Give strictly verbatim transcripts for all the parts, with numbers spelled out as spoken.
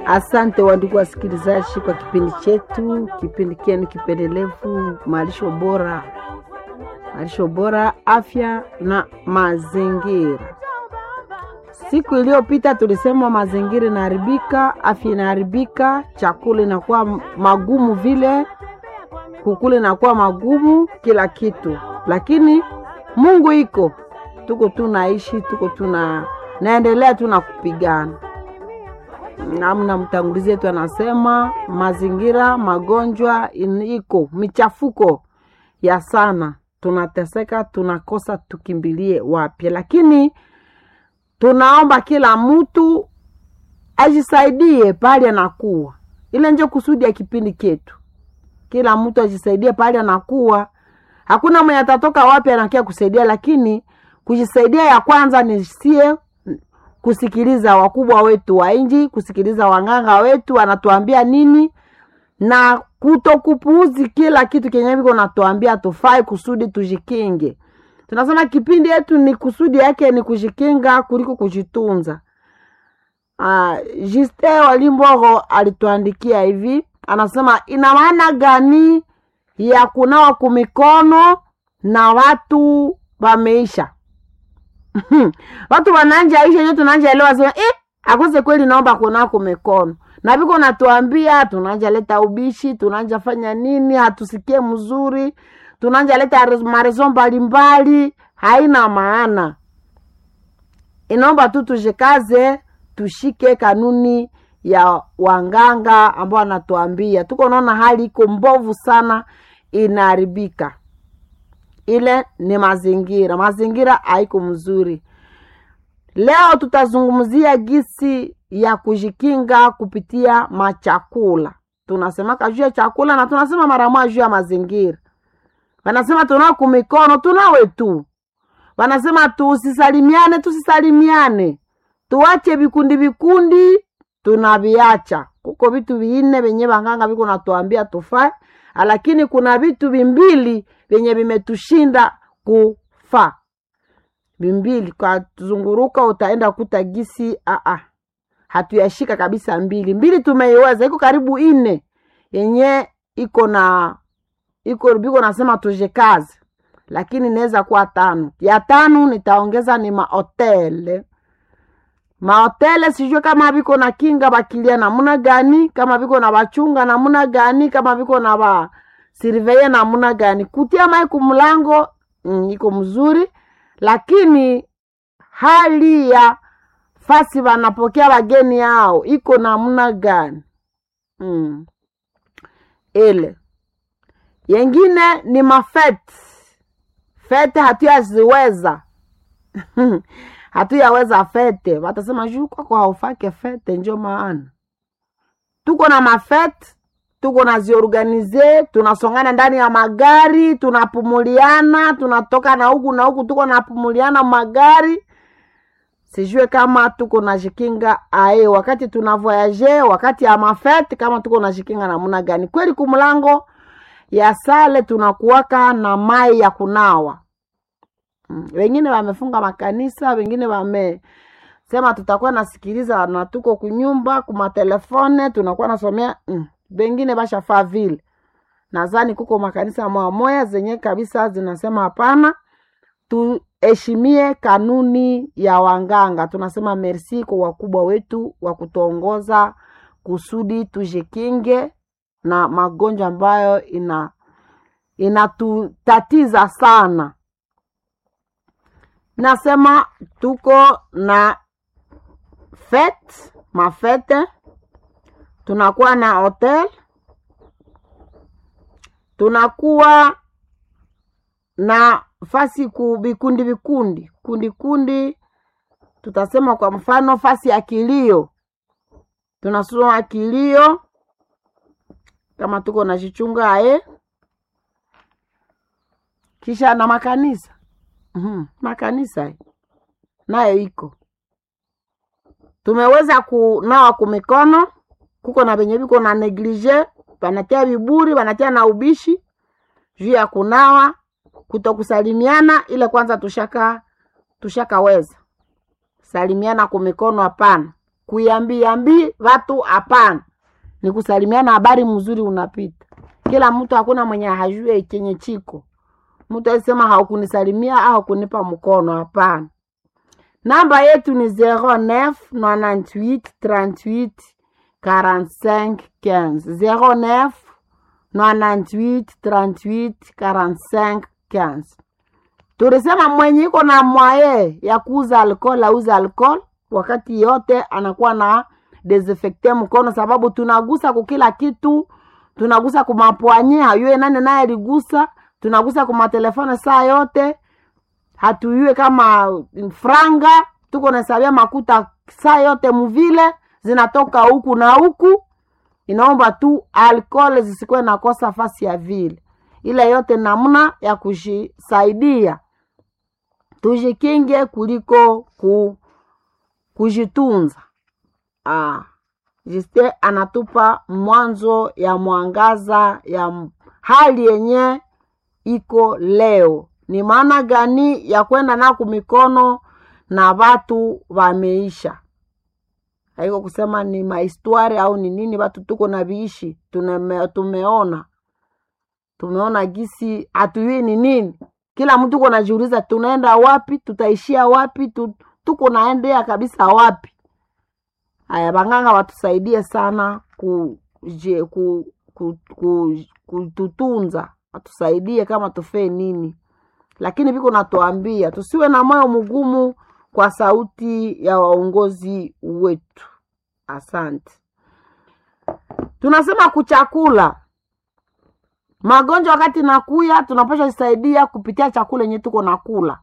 Asante wandugu wasikilizaji kwa kipindi chetu, kipindi kenu kipendelevu, malisho bora, malisho bora, afya na mazingira. Siku iliyopita tulisema mazingira inaharibika, afya inaharibika, chakula inakuwa magumu vile, kukula inakuwa magumu, kila kitu. Lakini Mungu iko, tuko tunaishi, tuko tuna naendelea tuna kupigana. Namna mtangulizi wetu anasema mazingira, magonjwa iko, michafuko ya sana. Tunateseka, tunakosa tukimbilie wapi. Lakini tunaomba kila mtu ajisaidie pale anakuwa. Ile ndio kusudi ya kipindi chetu. Kila mtu ajisaidie pale anakuwa. Hakuna mwenye atatoka wapi anakia kusaidia, lakini kujisaidia ya kwanza ni sie kusikiliza wakubwa wetu wa inji, kusikiliza wanganga wetu wanatuambia nini, na kutokupuuzi kila kitu kenye biko natuambia tufai kusudi tujikinge. Tunasema kipindi yetu ni kusudi yake ni kujikinga kuliko kujitunza. Ah, Justin Walimboro alituandikia hivi, anasema ina maana gani ya kunawa kumikono na watu wameisha? Watu wananja aisha yote tunanja elewa sema eh akose kweli naomba kunawa kumikono. Na biko natuambia tunanja leta ubishi, tunanja fanya nini, hatusikie mzuri, tunanja leta marezo mbalimbali, haina maana. Inaomba tu tujikaze, tushike kanuni ya wanganga ambao anatuambia. Tuko naona hali iko mbovu sana, inaharibika. Ile ni mazingira. Mazingira haiko mzuri. Leo tutazungumzia gisi ya kujikinga kupitia machakula. Tunasema juu ya chakula na tunasema mara moja juu ya mazingira. Wanasema tunao kumikono, tunawe tu. Wanasema tusisalimiane, tusisalimiane. Tuache vikundi vikundi, tunaviacha. Kuko vitu vinne venye banganga biko natuambia tufai, lakini kuna vitu vimbili venye vimetushinda kufa. Bimbili kwa tuzunguruka utaenda kuta gisi a a hatuyashika kabisa. Mbili mbili tumeiweza, iko karibu ine yenye iko na iko biko nasema tuje kazi, lakini inaweza kuwa tano. Ya tano nitaongeza ni mahotele. Mahotele sijue kama biko na kinga bakilia namuna gani, kama biko na bachunga namuna gani, kama biko na ba surveiller namuna gani. Kutia mai kumlango mm, iko mzuri, lakini hali ya fasi wanapokea wageni yao iko namuna gani? Mm. Ele. Yengine ni mafete. Fete hatuyaziweza. Hatuyaweza fete. Watasema juu kwa kwa haufake fete njo maana. Tuko na mafete, tuko na ziorganize, tunasongana ndani ya magari, tunapumuliana, tunatoka na huku na huku, tuko napumuliana magari. Sijue kama tuko na jikinga ae wakati tunavoyaje, wakati ya mafete, kama tuko na jikinga namuna gani. Kweli kumlango ya sale tunakuwaka na mai ya kunawa. Hmm. Wengine wamefunga makanisa, wengine wame sema tutakuwa nasikiliza na tuko kunyumba, kuma telefone, tunakuwa nasomea. Hmm. Wengine basha fa vile. Nadhani kuko makanisa moja moja zenye kabisa zinasema hapana, tuheshimie kanuni ya wanganga. Tunasema merci kwa wakubwa wetu wa kutuongoza kusudi tujikinge na magonjwa ambayo ina inatutatiza sana. Nasema tuko na fete, mafete, tunakuwa na hotel, tunakuwa na fasi kubikundi vikundi, kundi kundi. Tutasema kwa mfano fasi ya kilio, tunasoma kilio kama tuko na jichunga ae. Kisha na makanisa. Mhm, makanisa nayo iko. Tumeweza kunawa kumikono, kuko na benye biko na neglige, banatia viburi, banatia na ubishi juu ya kunawa, kutokusalimiana. Ile kwanza tushaka tushakaweza salimiana kumikono hapana. kuyambi watu hapana. Ni kusalimiana habari mzuri unapita. Kila mtu hakuna mwenye hajue kenye chiko. Mtu asema haukunisalimia au kunipa mkono hapana. Namba yetu ni zero neuf nonante-huit trente-huit quarante-cinq quinze. zero neuf nonante-huit trente-huit quarante-cinq quinze. Tulisema mwenye iko na mwaye ya kuuza alcohol auza alcohol wakati yote anakuwa na desinfecte mkono, sababu tunagusa kwa kila kitu. Tunagusa kwa mapoanye, hayue nani naye aligusa. Tunagusa kwa matelefone saa yote. Hatuyue kama franga tuko nasabia makuta saa yote mvile zinatoka huku na huku. Inaomba tu alcohol zisikuwe nakosa fasi ya vile. Ile yote namna ya kujisaidia. Tujikinge kuliko ku, kujitunza. Ah, Jiste anatupa mwanzo ya mwangaza ya hali yenye iko leo. Ni maana gani ya kwenda na kumikono na watu wameisha. Haiko kusema ni mahistory au ni nini, watu tuko na biishi. Tume, tumeona. Tumeona gisi hatujui ni nini. Kila mtu uko najiuliza tunaenda wapi, tutaishia wapi, tu, tuko naendea kabisa wapi. Haya, banganga watusaidie sana ku, je, ku, ku, ku, kututunza. Watusaidie kama tufe nini. Lakini biko natuambia tusiwe na moyo mgumu kwa sauti ya waongozi wetu. Asante. Tunasema kuchakula. Magonjwa wakati nakuya tunapaswa jisaidia kupitia chakula yenye tuko nakula.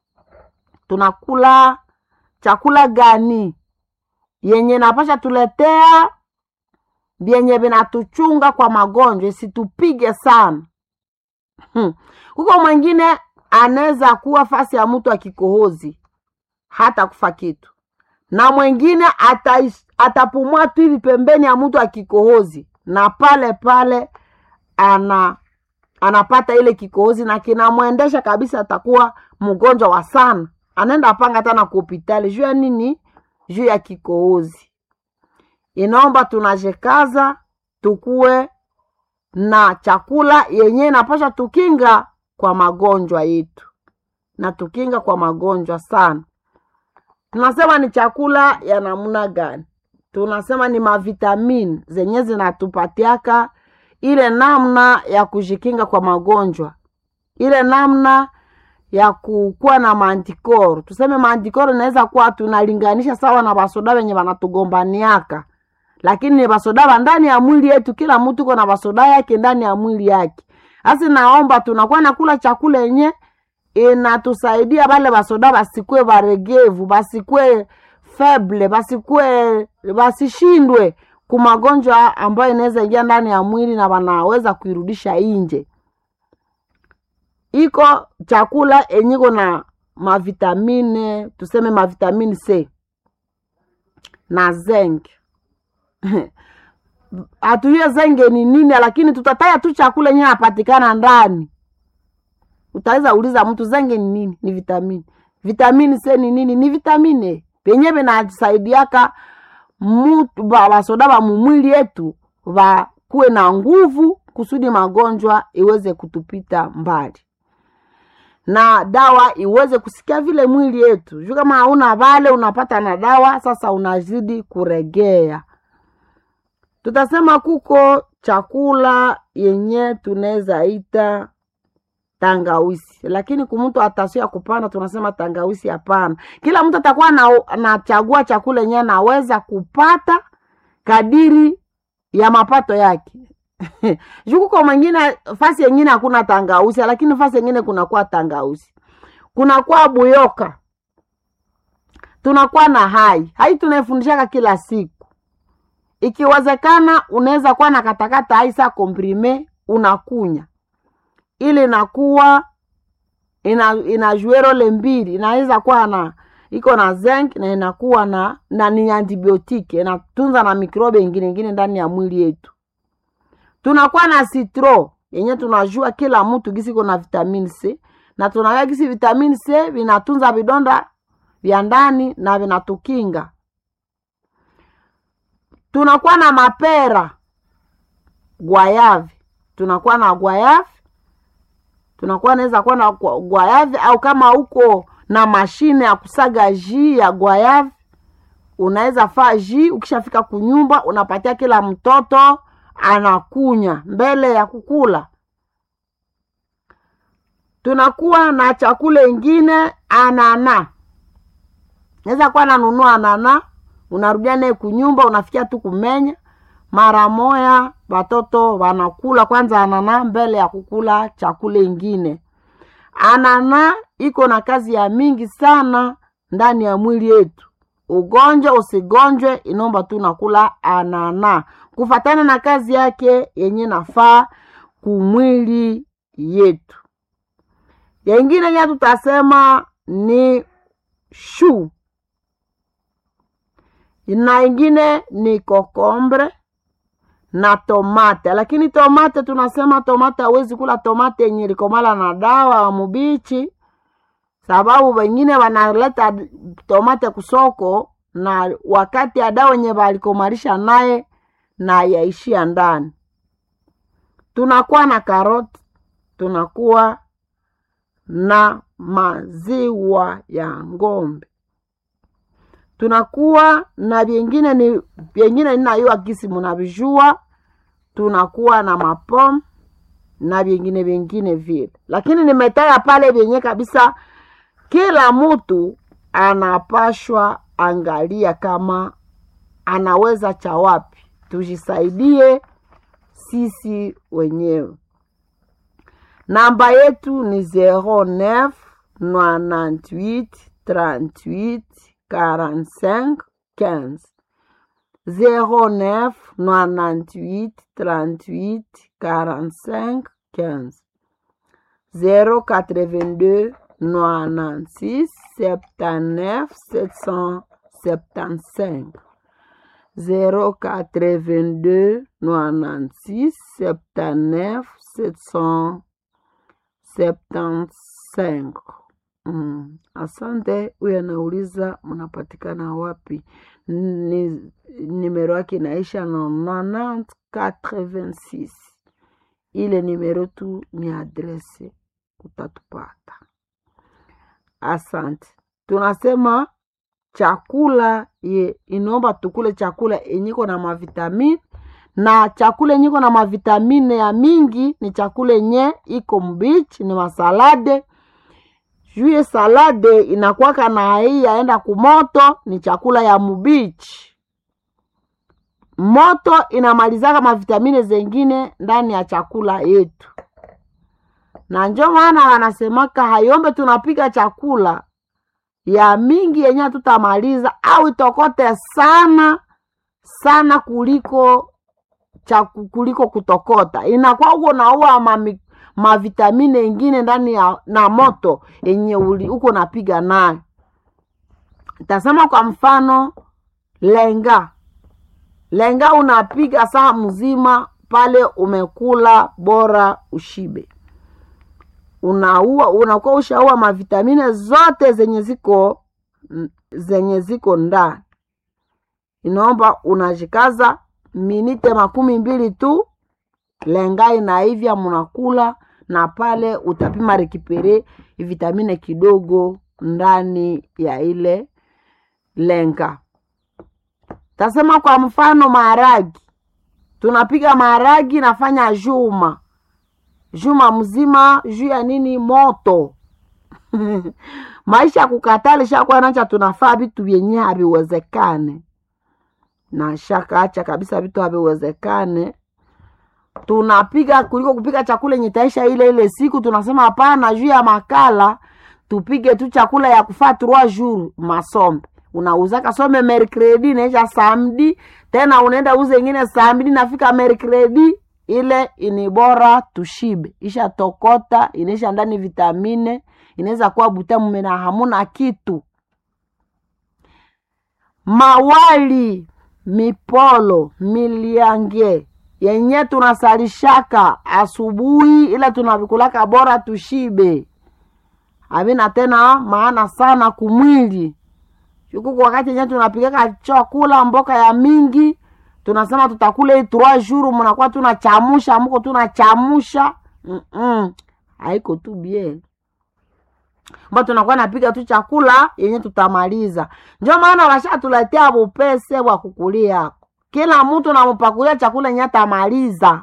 Tunakula chakula gani yenye napasha tuletea yenye binatuchunga kwa magonjwa, situpige sana. Hmm. Kuko mwingine anaweza kuwa fasi ya mtu akikohozi hata kufa kitu. Na mwingine ata, atapumua tu hivi pembeni ya mtu akikohozi na pale pale ana anapata ile kikohozi na kinamwendesha kabisa, atakuwa mgonjwa wa sana. Anaenda panga tena kwa hospitali. Juu ya nini? Juu ya kikohozi. Inaomba tunajekaza tukue na chakula yenye napasha tukinga kwa magonjwa yetu. Na tukinga kwa magonjwa sana. Tunasema ni chakula ya namna gani? Tunasema ni mavitamini zenye zinatupatiaka ile namna ya kujikinga kwa magonjwa. Ile namna ya kukua na mantikoro. Tuseme mantikoro inaweza kuwa tunalinganisha sawa na basoda wenye wanatugombaniaka. Lakini ni basoda ndani ya mwili yetu. Kila mtu uko na basoda yake ndani ya mwili yake. Asi naomba tunakuwa nakula chakula yenye inatusaidia bale basoda basikwe baregevu, basikwe feble, basikwe basishindwe kumagonjwa ambayo inaweza ingia ndani ya mwili na wanaweza kuirudisha nje. Iko chakula enyiko na mavitamine, tuseme mavitamine C na zinc. Atuye zinc ni nini, lakini tutataya tu chakula yenye inapatikana ndani. Utaweza uliza mtu zinc ni nini? Ni vitamini. Vitamini C ni nini? Ni vitamine. Penye binasaidiaka mtu baba soda ba mwili yetu va kuwe na nguvu kusudi magonjwa iweze kutupita mbali. Na dawa iweze kusikia vile mwili yetu. Juu kama hauna vale unapata na dawa, sasa unazidi kuregea. Tutasema kuko chakula yenye tunaweza ita tangawisi. Lakini kumtu atasia kupanda tunasema tangawisi hapana. Kila mtu atakuwa na anachagua chakula yenye anaweza kupata kadiri ya mapato yake. Juku kwa mwingine fasi nyingine hakuna tangawisi, lakini fasi nyingine kuna kwa tangawisi. Kuna kwa buyoka. Tunakuwa na hai. Hai tunafundishaka kila siku. Ikiwezekana unaweza kuwa na katakata hai saa komprime unakunya. Ile inakuwa ina inajuero lembili, inaweza kuwa na iko na zinc na inakuwa na na ni antibiotiki, inatunza na mikrobe nyingine nyingine ndani ya mwili yetu. Tunakuwa na citro, yenye tunajua kila mtu gisi iko na vitamini C, na tunajua gisi vitamini C vinatunza vidonda vya ndani na vinatukinga. Tunakuwa na mapera, guayave. Tunakuwa na guayave. Tunakuwa naweza kuwa na guayave, au kama uko na mashine ya kusaga jus ya guayave, unaweza faa jus. Ukishafika kunyumba unapatia kila mtoto anakunya mbele ya kukula. Tunakuwa na chakula ingine, anana. Naweza kuwa nanunua anana, unarudia naye kunyumba, unafikia tu kumenya. Mara moya watoto wanakula kwanza anana mbele ya kukula chakula ingine. Anana iko na kazi ya mingi sana ndani ya mwili yetu. Ugonjwa usigonjwe, inomba tu nakula anana kufatana na kazi yake yenye nafaa kumwili yetu. Yengine nya tutasema ni shu. Na ingine ni kokombre na tomate. Lakini tomate tunasema tomate hawezi kula tomate yenye ilikomala na dawa wa mubichi, sababu wengine wanaleta tomate kusoko na wakati ya dawa yenye walikomarisha naye na yaishia ndani. Tunakuwa na karoti, tunakuwa na maziwa ya ngombe. Tunakuwa na vingine ni vingine ninayua kisi mnavijua. Tunakuwa na mapom na vingine vingine vile. Lakini nimetaya pale vyenye kabisa kila mtu anapashwa angalia kama anaweza cha wapi. Tujisaidie sisi wenyewe. Namba yetu ni zero neuf quatre-vingt-huit trente-huit quarante-cinq quinze. zero neuf quatre-vingt-huit trente-huit quarante-cinq quinze. zero quatre-vingt-deux quatre-vingt-six soixante-neuf sept cent soixante-quinze. zero quatre-vingt-deux quatre-vingt-six soixante-neuf sept cent soixante-quinze. Mm. Asante. Huyu anauliza mnapatikana wapi? Ni numero yake inaisha na quatre-vingt-six. Ile numero tu ni adrese, utatupata. Asante. Tunasema chakula ye inomba tukule chakula yenyiko na mavitamini, na chakula yenyiko na mavitamini ya mingi ni chakula yenye iko mbichi, ni masalade. Juu salade inakuwa na hii yaenda kumoto, ni chakula ya mbichi. Moto inamalizaka mavitamini zengine ndani ya chakula yetu. Na ndio maana wanasemaka hayombe tunapika chakula ya mingi yenye tutamaliza au itokote sana sana kuliko chaku, kuliko kutokota. Inakuwa uko na uwa mami, mavitamini ingine ndani ya na moto yenye uko napiga nayo. Tasema kwa mfano lenga. Lenga unapiga saa mzima pale umekula bora ushibe. Unaua unakuwa ushaua mavitamini zote zenye ziko zenye ziko ndani. Inaomba unajikaza minite makumi mbili tu, lenga inaivya mnakula, na pale utapima rekipere vitamini kidogo ndani ya ile lenga. Tasema kwa mfano maharagi. Tunapiga maharagi nafanya juma. Juma mzima juu ya nini? Moto. Maisha kukatale shakuwa nacha tunafaa vitu vyenye haviwezekane. Na shaka acha kabisa vitu haviwezekane. Tunapiga kuliko kupika chakula yenye taisha ile ile siku. Tunasema hapana, juu ya makala tupige tu chakula ya kufaa trois jours masombe. Unauza kasome mercredi neja samedi, tena unaenda uze ingine samedi nafika mercredi, ile inibora tushibe. Isha tokota, inesha ndani vitamine, inaweza kuwa butamu mena hamuna kitu. Mawali, mipolo, miliange, yenye tunasalishaka asubuhi, ila tunavikulaka bora tushibe. Havina tena maana sana kumwili. Yuko wakati yenye tunapika chakula mboka ya mingi, tunasema tutakula hii trois jours, mnakuwa tunachamusha, mko tunachamusha. Mm -mm. Haiko tu bien. Mba tunakuwa napiga tu chakula yenye tutamaliza. Ndio maana washatuletea bupese wa kukulia. Kila mtu nampakulia chakula yenye atamaliza.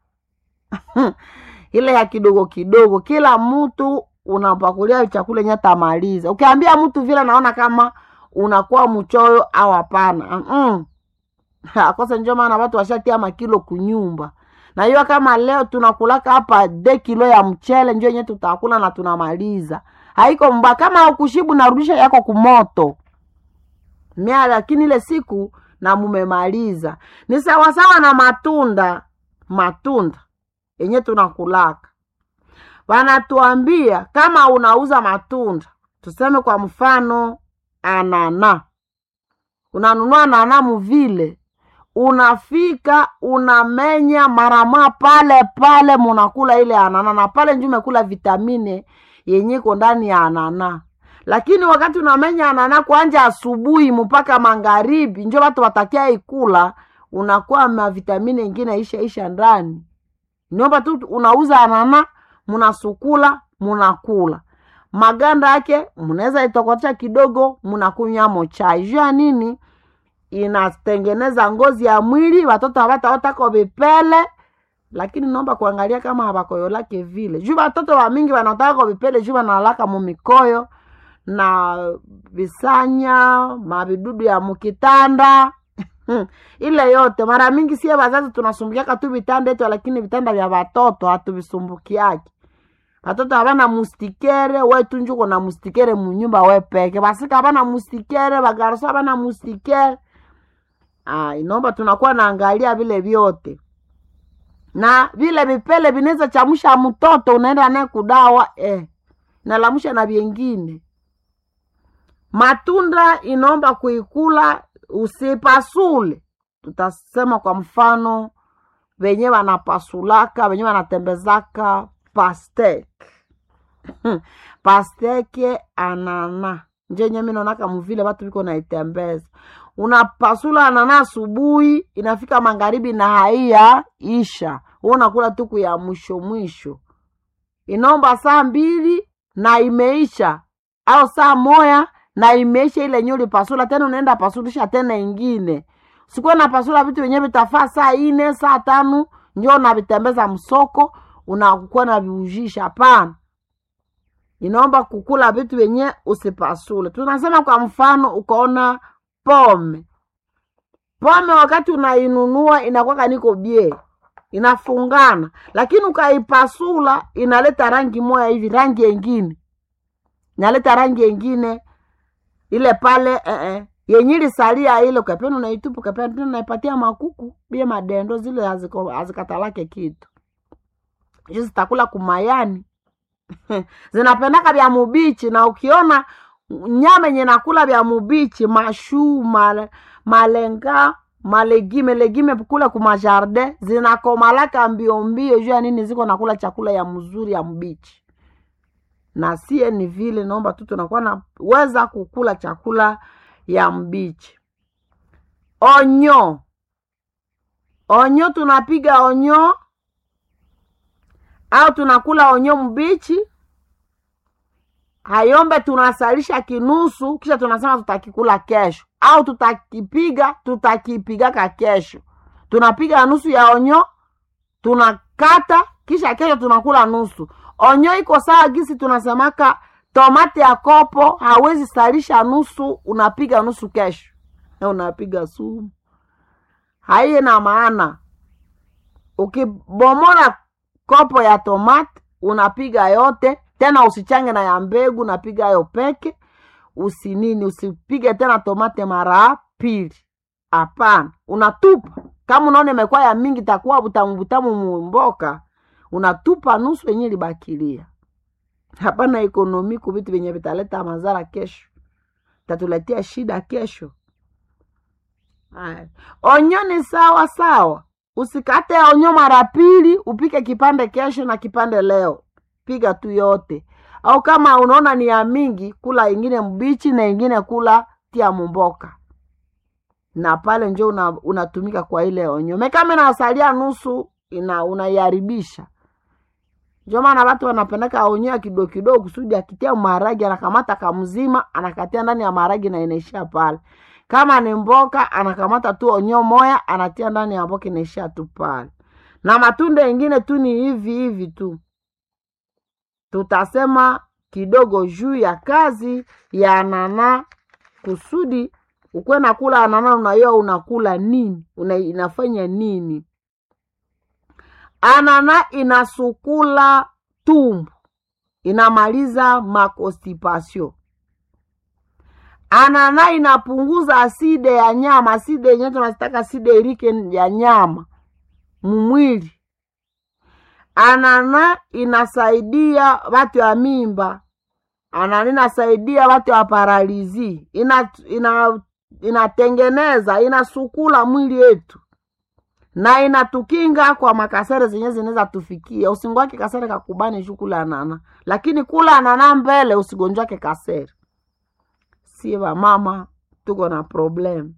Ile ya kidogo kidogo, kila mtu unampakulia chakula yenye atamaliza. Ukiambia mtu vile naona kama unakuwa mchoyo au hapana. Mm. Akosa ndio maana watu washatia makilo kunyumba. Na hiyo kama leo tunakulaka hapa de kilo ya mchele ndio yenye tutakula na tunamaliza. Haiko mba kama ukushibu narudisha yako kumoto. Mia lakini ile siku na mumemaliza. Ni sawa sawa na matunda, matunda yenye tunakulaka. Wanatuambia kama unauza matunda, tuseme kwa mfano anana. Unanunua anana mvile, unafika unamenya marama pale pale munakula ile anana, na pale ndio umekula vitamine yenye iko ndani ya anana. Lakini wakati unamenya anana kuanja asubuhi mpaka magharibi ndio watu watakia ikula, unakuwa na vitamine nyingine isha isha ndani. Niomba tu unauza anana, munasukula, munakula. Maganda yake mnaweza itokocha kidogo, mnakunywa mochai. Jua nini? Inatengeneza ngozi ya mwili, watoto hawataota kwa vipele. Lakini naomba kuangalia kama habakoyo lake vile. Juu watoto wa mingi wanataka kwa vipele, juu wanalaka mumikoyo na visanya, mabidudu ya mukitanda. Ile yote mara mingi sie wazazi tunasumbukiaka tu vitanda yetu, lakini vitanda vya watoto hatuvisumbukiaki. Watoto habana mustikere, wewe tu njuko na mustikere munyumba wewe peke. Basika habana mustikere, bagaruso habana mustikere. Ah, inomba tunakuwa naangalia vile vyote. Na vile vipele vinaweza chamusha mtoto, unaenda naye kudawa eh. Na lamusha na vingine. Matunda inomba kuikula usipasule. Tutasema kwa mfano wenye wanapasulaka, wenye wanatembezaka pastek. Pasteke anana. Nje nye mimi naona kama vile watu biko naitembeza. Unapasula anana asubuhi, inafika magharibi na haiya isha. Wewe unakula tu ya mwisho mwisho. Inomba saa mbili na imeisha, au saa moja na imeisha ile nyuli pasula, tena unaenda pasulisha tena ingine. Sikuwa na pasula vitu wenyewe vitafaa saa nne, saa tano, ndio na vitembeza msoko, unakuwa na viujisha hapana. Inaomba kukula vitu wenye usipasule. Tunasema kwa mfano ukaona pome. Pome wakati unainunua inakuwa kaniko bie. Inafungana. Lakini ukaipasula inaleta rangi moja hivi, rangi nyingine. Inaleta rangi nyingine ile pale eh eh yenyili salia ile ukapenda unaitupa, ukapenda unaipatia makuku, bie madendo zile haziko hazikatalake kitu. Hizo zitakula kumayani. Zinapendaka vya mubichi, na ukiona nyama yenye nakula vya mubichi, mashu, male, malenga, malegime, legime kula kuma jardin, zinakomalaka mbio mbio, jua nini ziko nakula chakula ya mzuri ya mubichi. Na sie ni vile naomba tu tunakuwa na weza kukula chakula ya mbichi. Onyo. Onyo tunapiga onyo au tunakula onyo mbichi. Hayombe tunasalisha kinusu, kisha tunasema tutakikula kesho. Au tutakipiga, tutakipiga ka kesho. Tunapiga nusu ya onyo, tunakata, kisha kesho tunakula nusu. Onyo iko sawa gisi tunasemaka tomate ya kopo, hawezi salisha nusu, unapiga nusu kesho. Na unapiga sumu. Haiye na maana. Ukibomora kopo ya tomate, unapiga yote, tena usichange na ya mbegu, unapiga yo peke, usinini, usipige tena tomate mara pili. Hapana, unatupa. Kama unaona imekuwa ya mingi takuwa butamu butamu mboka, unatupa nusu yenye libakilia. Hapana ekonomi ku vitu venye vitaleta madhara kesho. Tatuletea shida kesho. Hai. Onyo ni sawa sawa. Usikate onyo mara pili, upike kipande kesho na kipande leo. Piga tu yote. Au kama unaona ni ya mingi, kula ingine mbichi na ingine kula tia mboka. na pale njo una, unatumika kwa ile onyo. Mekame na asalia nusu ina unaiharibisha. Ndio maana watu wanapendeka onyo kidogo kidogo kusudi akitia maharagi anakamata kamzima anakatia ndani ya maharagi na inaishia pale. Kama ni mboka anakamata tu onyo moya anatia ndani ya mboka inaishia tu pale. Na matunda mengine tu ni hivi hivi tu. Tutasema kidogo juu ya kazi ya anana kusudi ukwe nakula anana unayua unakula nini, una, inafanya nini. Anana inasukula tumbo, inamaliza makostipasyon. Anana inapunguza aside ya nyama, aside yenye tunasitaka aside irike ya nyama mwili. Anana inasaidia watu ya mimba. Anana inasaidia watu ya paralizi. Ina, ina, inatengeneza, inasukula mwili yetu. Na inatukinga kwa makasere zenye zinaweza tufikia. Usingwake kasere kakubani shukula anana. Lakini kula anana mbele usigonjwake kasere. Siwa mama tuko na problem.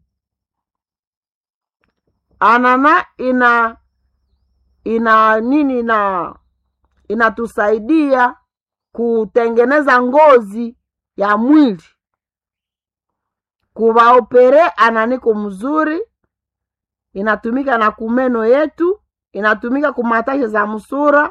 Anana ina ina nini na inatusaidia kutengeneza ngozi ya mwili. Kuwaopere ananiko mzuri. Inatumika na kumeno yetu, inatumika kumatashe za musura,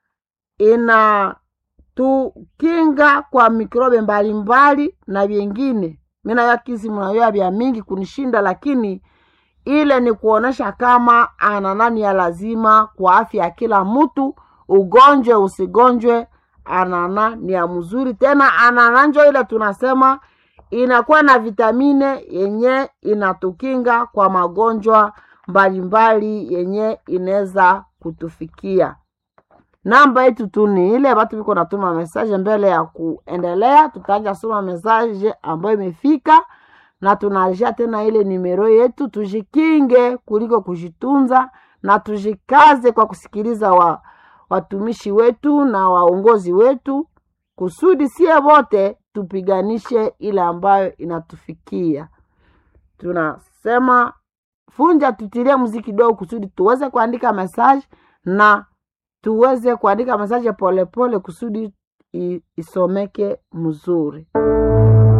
inatukinga kwa mikrobe mbali mbali na vingine. Mina ya kisi mnayoya vya mingi kunishinda, lakini ile ni kuonesha kama ananani ya lazima kwa afya ya kila mtu. Ugonjwe usigonjwe, anana ni ya mzuri. Tena anananjo ile tunasema inakuwa na vitamine yenye inatukinga kwa magonjwa mbalimbali yenye ineza kutufikia. Namba yetu tu ni ile, watu biko natuma message mbele ya kuendelea. Tutaanza soma message ambayo imefika na tunarejea tena ile numero yetu. Tujikinge kuliko kujitunza na tujikaze kwa kusikiliza wa watumishi wetu na waongozi wetu kusudi sie wote tupiganishe ile ambayo inatufikia. Tunasema funja tutilie muziki kidogo kusudi tuweze kuandika message na tuweze kuandika message pole pole kusudi isomeke mzuri.